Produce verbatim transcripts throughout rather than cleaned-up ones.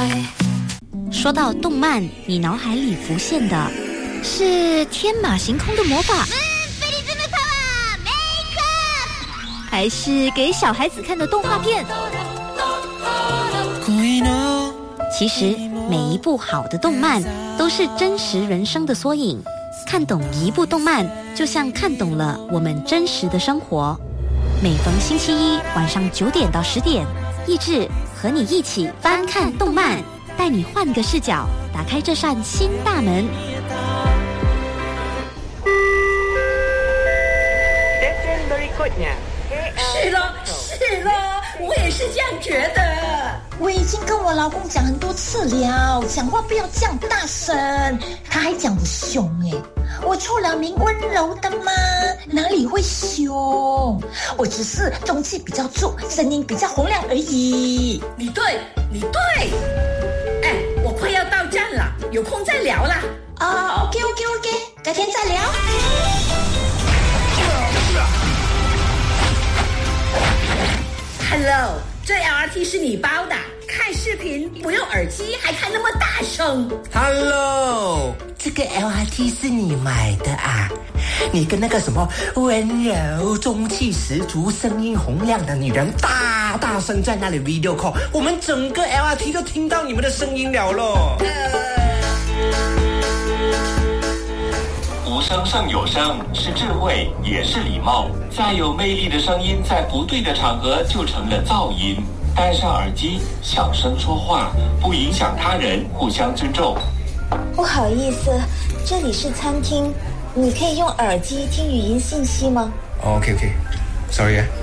说到动漫，你脑海里浮现的是天马行空的魔法，还是给小孩子看的动画片？其实每一部好的动漫都是真实人生的缩影，看懂一部动漫就像看懂了我们真实的生活。每逢星期一晚上九点到十点，益智和你一起翻看动漫，带你换个视角，打开这扇新大门。 是了，是了，我也是这样觉得。 我已经跟我老公讲很多次了，讲话不要这样大声，他还讲我凶耶。我出了名温柔的吗？哪里会凶？我只是中气比较足，声音比较洪亮而已。 你对，你对。哎，我快要到站了，有空再聊啦。 啊、uh, ，OK OK OK， 改天再聊。 Hello， 这 L R T 是你包的，看视频不用耳机还看那么大声。 Hello， 这个 L R T 是你买的啊？你跟那个什么温柔、中气十足、声音洪亮的女人大大声在那里 video call， 我们整个 L R T 都听到你们的声音了咯。呃无声胜有声，是智慧，也是礼貌。再有魅力的声音，在不对的场合就成了噪音。戴上耳机，小声说话，不影响他人，互相尊重。 不好意思，这里是餐厅，你可以用耳机听语音信息吗？ OK OK， sorry 啊。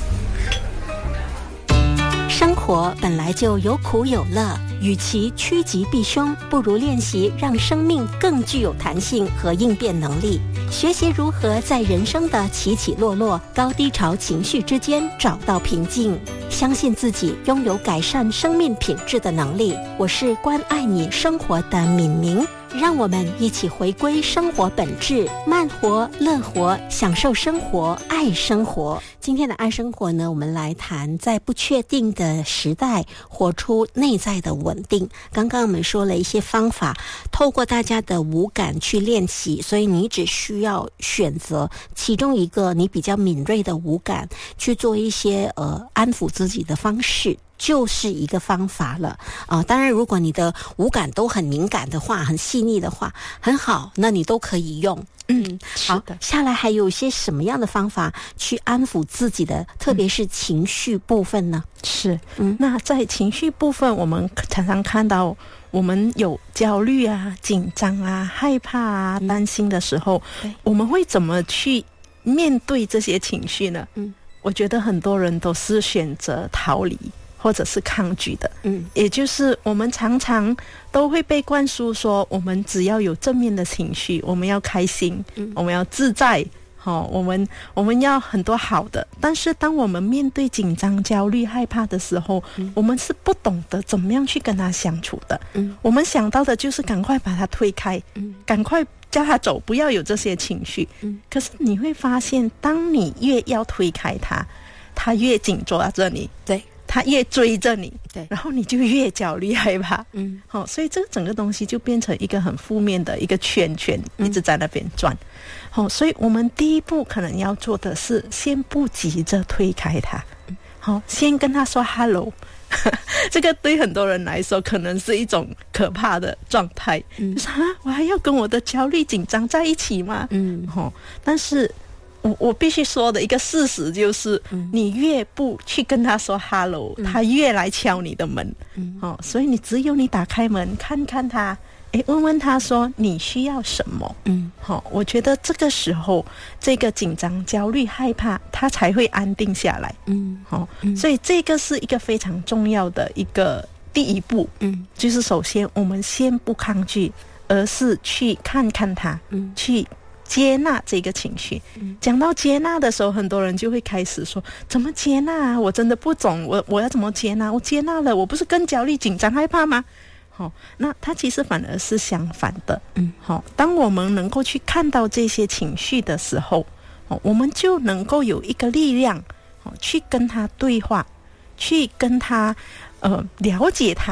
生活本来就有苦有乐，与其趋吉避凶，不如练习让生命更具有弹性和应变能力。学习如何在人生的起起落落、高低潮情绪之间找到平静，相信自己拥有改善生命品质的能力。我是关爱你生活的敏明，让我们一起回归生活本质，慢活、乐活，享受生活，爱生活。今天的爱生活呢，我们来谈在不确定的时代活出内在的稳定。刚刚我们说了一些方法，透过大家的五感去练习，所以你只需要选择其中一个你比较敏锐的五感，去做一些呃安抚自己的方式，就是一个方法了啊、呃！当然，如果你的五感都很敏感的话，很细腻的话，很好，那你都可以用。嗯，好，下来还有一些什么样的方法去安抚自己的，特别是情绪部分呢？ 是，嗯，那在情绪部分，我们常常看到我们有焦虑啊、紧张啊、害怕啊、担心的时候，嗯、我们会怎么去面对这些情绪呢？嗯，我觉得很多人都是选择逃离或者是抗拒的，嗯，也就是我们常常都会被灌输说，我们只要有正面的情绪，我们要开心，嗯，我们要自在，哦，我们我们要很多好的。但是当我们面对紧张、焦虑、害怕的时候，嗯，我们是不懂得怎么样去跟他相处的，嗯，我们想到的就是赶快把他推开，嗯，赶快叫他走，不要有这些情绪，嗯，可是你会发现，当你越要推开他，他越紧抓着你，对。他越追着你，对，然后你就越焦虑害怕，嗯，好、哦，所以这个整个东西就变成一个很负面的一个圈圈，嗯、一直在那边转，好、哦，所以我们第一步可能要做的是，先不急着推开他，好、哦，先跟他说 hello， 这个对很多人来说可能是一种可怕的状态，嗯，就是啊，我还要跟我的焦虑紧张在一起吗？嗯，好、哦，但是。我我必须说的一个事实就是，嗯、你越不去跟他说 hello，嗯、他越来敲你的门，嗯，哦，所以你只有你打开门看看他，诶，问问他说你需要什么，嗯，好、哦，我觉得这个时候这个紧张、焦虑、害怕，他才会安定下来，嗯，好、哦嗯，所以这个是一个非常重要的一个第一步，嗯，就是首先我们先不抗拒，而是去看看他，嗯，去。接纳这个情绪，讲到接纳的时候，很多人就会开始说：怎么接纳啊？我真的不懂，我我要怎么接纳？我接纳了，我不是更焦虑、紧张、害怕吗？好、哦，那它其实反而是相反的。嗯，好、哦，当我们能够去看到这些情绪的时候，哦，我们就能够有一个力量，哦，去跟他对话，去跟他呃了解他。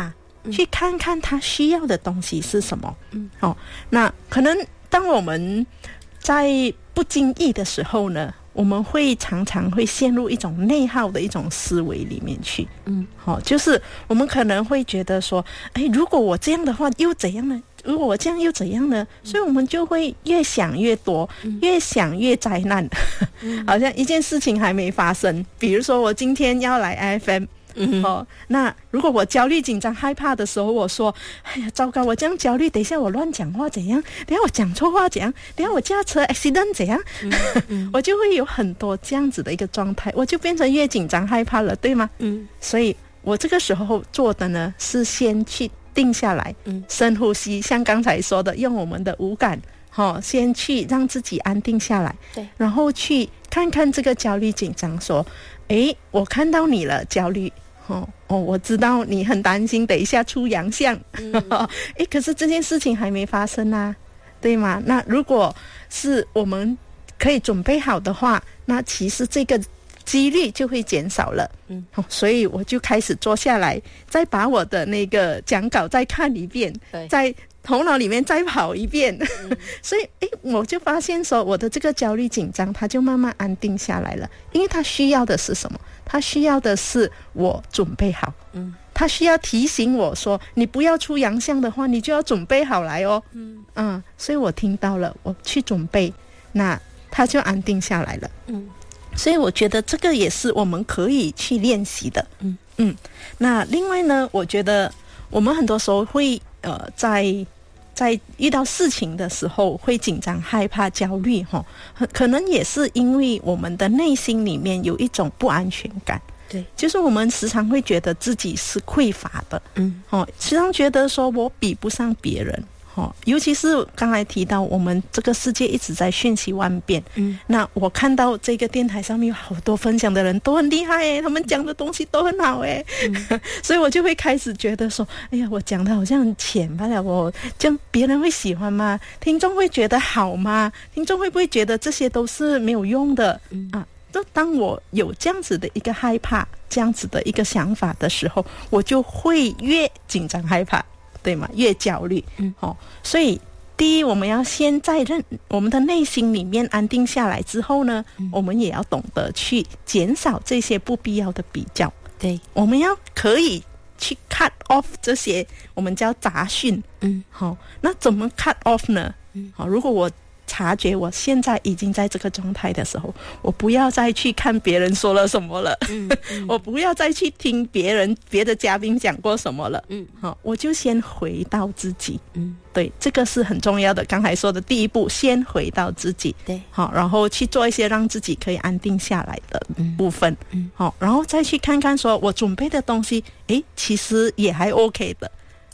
嗯、去看看他需要的东西是什么。嗯，哦，那可能当我们在不经意的时候呢，我们会常常会陷入一种内耗的一种思维里面去。嗯，哦，就是我们可能会觉得说，哎，如果我这样的话又怎样呢？如果我这样又怎样呢？所以我们就会越想越多，嗯、越想越灾难。嗯、好像一件事情还没发生，比如说我今天要来 F M。嗯，哦，那如果我焦虑、紧张、害怕的时候，我说：“哎呀，糟糕！我这样焦虑，等一下我乱讲话怎样？等一下我讲错话怎样？等一下我驾车 accident 怎样？”嗯嗯、我就会有很多这样子的一个状态，我就变成越紧张、害怕了，对吗？嗯，所以我这个时候做的呢，是先去定下来，嗯，深呼吸，像刚才说的，用我们的五感，哦，先去让自己安定下来，对，然后去看看这个焦虑、紧张，说：“诶，我看到你了，焦虑。”哦哦，我知道你很担心，等一下出洋相。嗯，哎，可是这件事情还没发生啊，对吗？那如果是我们可以准备好的话，那其实这个几率就会减少了。嗯，哦，所以我就开始坐下来，再把我的那个讲稿再看一遍，在头脑里面再跑一遍。嗯、所以，哎，我就发现说，我的这个焦虑紧张，它就慢慢安定下来了，因为它需要的是什么？他需要的是我准备好，嗯，他需要提醒我说，你不要出洋相的话，你就要准备好来哦，嗯嗯，所以我听到了，我去准备，那他就安定下来了，嗯，所以我觉得这个也是我们可以去练习的，嗯嗯。那另外呢，我觉得我们很多时候会呃在。在遇到事情的时候会紧张、害怕、焦虑，哈，可能也是因为我们的内心里面有一种不安全感。对，就是我们时常会觉得自己是匮乏的，嗯，哦，时常觉得说我比不上别人。哦，尤其是刚才提到我们这个世界一直在瞬息万变，嗯，那我看到这个电台上面有好多分享的人都很厉害耶，他们讲的东西都很好耶，嗯、所以我就会开始觉得说，哎呀，我讲的好像很浅罢了，我这样别人会喜欢吗？听众会觉得好吗？听众会不会觉得这些都是没有用的？嗯啊，就当我有这样子的一个害怕，这样子的一个想法的时候，我就会越紧张害怕。对吗？越焦虑，嗯，哦，所以第一，我们要先在认我们的内心里面安定下来之后呢，嗯、我们也要懂得去减少这些不必要的比较。对，我们要可以去 cut off 这些我们叫杂讯，嗯，好、哦，那怎么 cut off 呢？嗯，好、哦，如果我察觉我现在已经在这个状态的时候，我不要再去看别人说了什么了，嗯嗯、我不要再去听别人别的嘉宾讲过什么了，嗯，好，我就先回到自己，嗯，对，这个是很重要的。刚才说的第一步，先回到自己，对，好，然后去做一些让自己可以安定下来的部分，嗯，好，然后再去看看说我准备的东西，诶，其实也还 OK 的。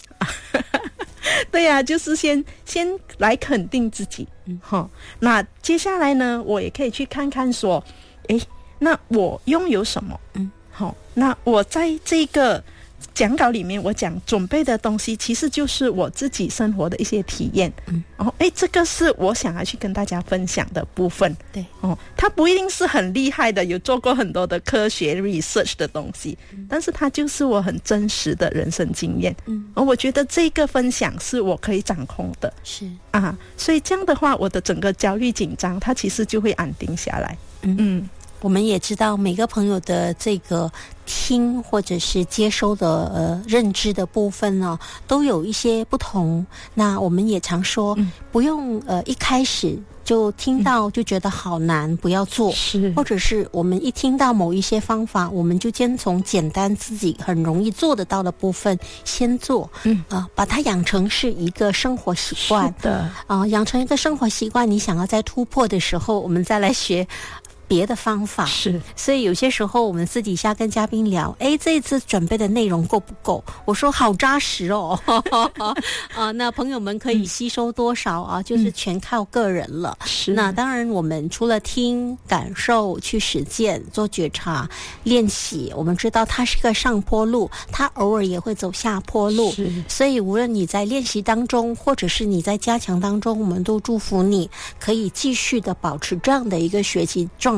对呀、啊，就是先先来肯定自己，嗯，好。那接下来呢，我也可以去看看说，诶，那我拥有什么？嗯，好。那我在这个讲稿里面，我讲准备的东西，其实就是我自己生活的一些体验，嗯，然后，诶，这个是我想要去跟大家分享的部分，对，哦，它不一定是很厉害的，有做过很多的科学 research 的东西，嗯、但是它就是我很真实的人生经验，嗯，而我觉得这个分享是我可以掌控的，是啊，所以这样的话，我的整个焦虑紧张，它其实就会安定下来，嗯。嗯， 我们也知道每个朋友的这个听或者是接收的呃认知的部分呢、哦，都有一些不同。那我们也常说，嗯、不用呃一开始就听到就觉得好难，嗯、不要做。是，或者是我们一听到某一些方法，我们就先从简单自己很容易做得到的部分先做。嗯啊、呃，把它养成是一个生活习惯。是的啊、呃，养成一个生活习惯，你想要在突破的时候，我们再来学别的方法。是，所以有些时候我们私底下跟嘉宾聊，哎，这一次准备的内容够不够？我说好扎实哦，啊，那朋友们可以吸收多少啊？嗯、就是全靠个人了。是，那当然我们除了听、感受、去实践、做觉察、练习，我们知道它是个上坡路，它偶尔也会走下坡路。是，所以无论你在练习当中，或者是你在加强当中，我们都祝福你可以继续的保持这样的一个学习状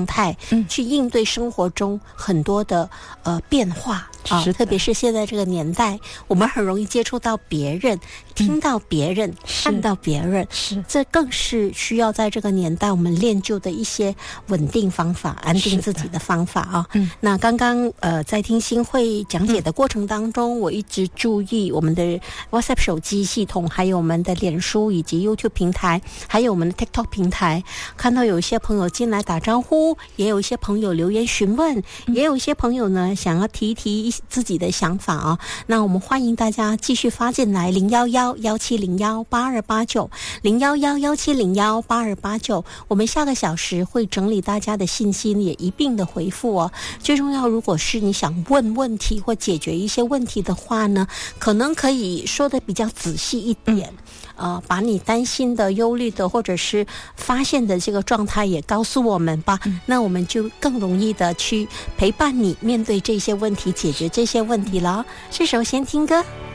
状态，嗯，去应对生活中很多的呃变化啊，特别是现在这个年代，我们很容易接触到别人，听到别人，嗯、看到别人，是这更是需要在这个年代我们练就的一些稳定方法、安定自己的方法啊。嗯，那刚刚呃在听新慧讲解的过程当中，嗯、我一直注意我们的 WhatsApp 手机系统，还有我们的脸书以及 YouTube 平台，还有我们的 TikTok 平台，看到有一些朋友进来打招呼，也有一些朋友留言询问，嗯、也有一些朋友呢想要提一提自己的想法啊。那我们欢迎大家继续发进来，零幺幺幺七零幺八二八九，零幺幺幺七零幺八二八九。我们下个小时会整理大家的信息，也一并的回复哦。最重要，如果是你想问问题或解决一些问题的话呢，可能可以说的比较仔细一点。嗯呃，把你担心的、忧虑的，或者是发现的这个状态也告诉我们吧，嗯、那我们就更容易的去陪伴你面对这些问题，解决这些问题了。这首先听歌。